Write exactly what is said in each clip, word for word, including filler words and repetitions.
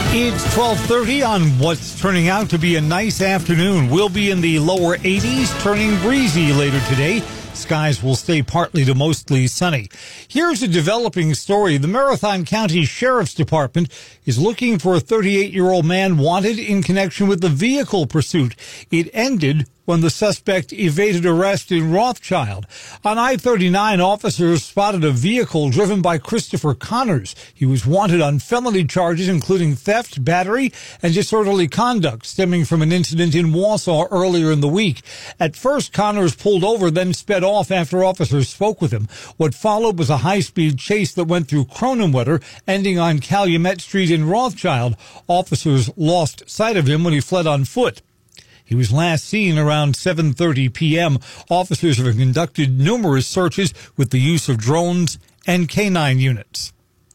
It's twelve thirty on what's turning out to be a nice afternoon. We'll be in the lower eighties, turning breezy later today. Skies will stay partly to mostly sunny. Here's a developing story. The Marathon County Sheriff's Department is looking for a thirty-eight-year-old man wanted in connection with the vehicle pursuit. It ended when the suspect evaded arrest in Rothschild. On I thirty-nine, officers spotted a vehicle driven by Christopher Connors. He was wanted on felony charges, including theft, battery, and disorderly conduct stemming from an incident in Wausau earlier in the week. At first, Connors pulled over, then sped off after officers spoke with him. What followed was a high-speed chase that went through Cronenwetter, ending on Calumet Street in Rothschild. Officers lost sight of him when he fled on foot. He was last seen around seven thirty p.m. Officers have conducted numerous searches with the use of drones and canine units.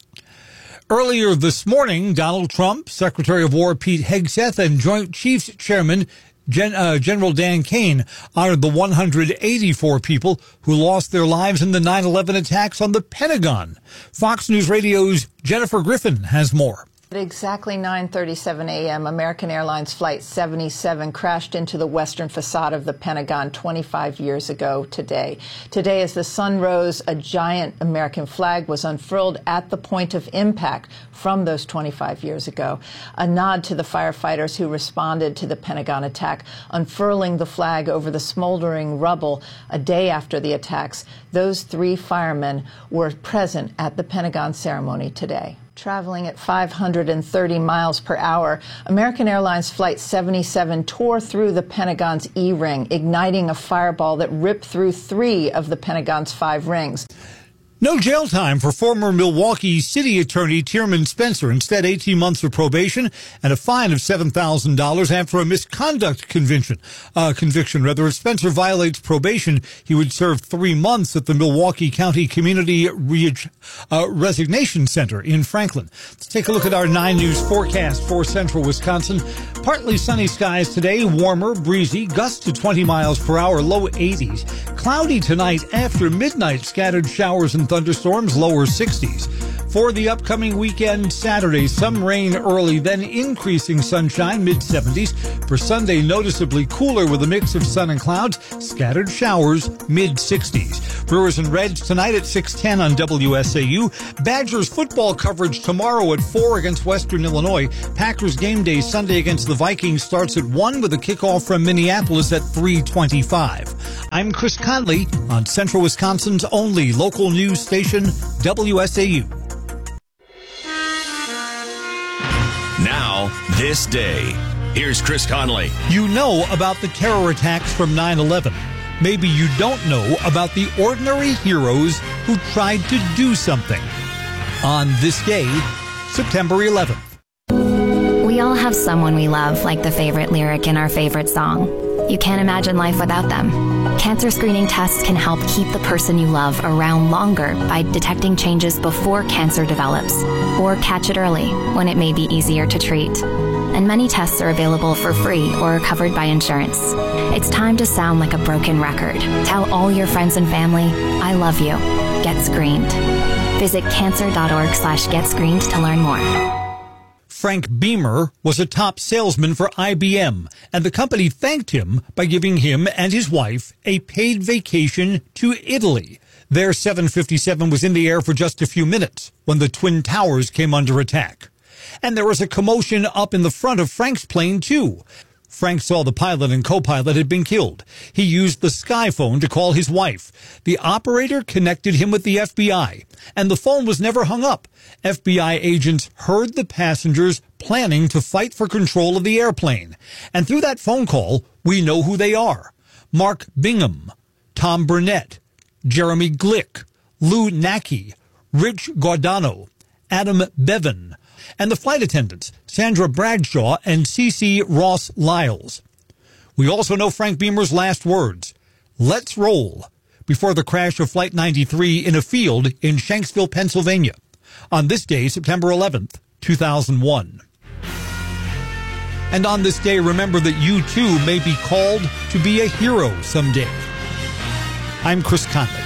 Earlier this morning, Donald Trump, Secretary of War Pete Hegseth, and Joint Chiefs Chairman Gen, uh, General Dan Kane honored the one hundred eighty-four people who lost their lives in the nine eleven attacks on the Pentagon. Fox News Radio's Jennifer Griffin has more. At exactly nine thirty-seven a.m., American Airlines Flight seventy-seven crashed into the western facade of the Pentagon twenty-five years ago today. Today, as the sun rose, a giant American flag was unfurled at the point of impact from those twenty-five years ago, a nod to the firefighters who responded to the Pentagon attack, unfurling the flag over the smoldering rubble a day after the attacks. Those three firemen were present at the Pentagon ceremony today. Traveling at five hundred thirty miles per hour, American Airlines Flight seventy-seven tore through the Pentagon's E-ring, igniting a fireball that ripped through three of the Pentagon's five rings. No jail time for former Milwaukee City Attorney Tierman Spencer. Instead, eighteen months of probation and a fine of seven thousand dollars after a misconduct conviction. Uh, conviction, rather. If Spencer violates probation, he would serve three months at the Milwaukee County Community Re- uh, Resignation Center in Franklin. Let's take a look at our nine News forecast for central Wisconsin. Partly sunny skies today, warmer, breezy, gusts to twenty miles per hour, low eighties. Cloudy tonight after midnight, scattered showers and thunderstorms, lower sixties. For the upcoming weekend, Saturday, some rain early, then increasing sunshine, mid seventies. For Sunday, noticeably cooler with a mix of sun and clouds, scattered showers, mid sixties. Brewers and Reds tonight at six ten on W S A U. Badgers football coverage tomorrow at four against Western Illinois. Packers game day Sunday against the Vikings starts at one with a kickoff from Minneapolis at three twenty-five. I'm Chris Conley on Central Wisconsin's only local news station, W S A U. Now, this day. Here's Chris Conley. You know about the terror attacks from nine eleven. Maybe you don't know about the ordinary heroes who tried to do something. On this day, September eleventh. We all have someone we love, like the favorite lyric in our favorite song. You can't imagine life without them. Cancer screening tests can help keep the person you love around longer by detecting changes before cancer develops, or catch it early when it may be easier to treat. And many tests are available for free or are covered by insurance. It's time to sound like a broken record. Tell all your friends and family, I love you. Get screened. Visit cancer.org slash get screened to learn more. Frank Beamer was a top salesman for I B M, and the company thanked him by giving him and his wife a paid vacation to Italy. Their seven fifty-seven was in the air for just a few minutes when the Twin Towers came under attack. And there was a commotion up in the front of Frank's plane, too. Frank saw the pilot and co-pilot had been killed. He used the Sky phone to call his wife. The operator connected him with the F B I, and the phone was never hung up. F B I agents heard the passengers planning to fight for control of the airplane. And through that phone call, we know who they are. Mark Bingham, Tom Burnett, Jeremy Glick, Lou Nackey, Rich Guardano, Adam Bevan, and the flight attendants, Sandra Bradshaw and C C Ross Lyles. We also know Frank Beamer's last words, "Let's roll," before the crash of Flight ninety-three in a field in Shanksville, Pennsylvania, on this day, September eleventh, two thousand one. And on this day, remember that you too may be called to be a hero someday. I'm Chris Conley.